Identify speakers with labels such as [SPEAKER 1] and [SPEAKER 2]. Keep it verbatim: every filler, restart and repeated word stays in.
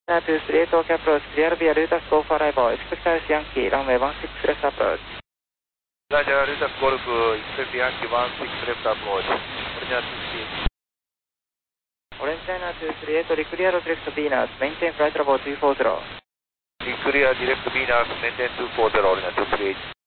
[SPEAKER 1] Now two three eight Tokyo approach, clear via Lutas Golf arrival, expect Alice Yankee, runway one six left approach.
[SPEAKER 2] Roger, Lutas Golf, expect Yankee one six left approach. Original two three eight.
[SPEAKER 1] Orange China two three eight, clear direct Venus, maintain flight level two four zero.
[SPEAKER 2] Clear direct Venus, maintain two four zero, Original two three eight.